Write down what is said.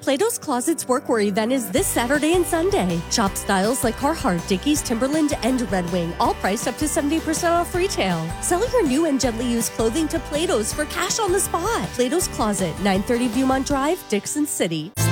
Plato's Closet's Workwear event is this Saturday and Sunday. Shop styles like Carhartt, Dickies, Timberland, and Red Wing, all priced up to 70% off retail. Sell your new and gently used clothing to Plato's for cash on the spot. Plato's Closet, 930 Viewmont Drive, Dixon City.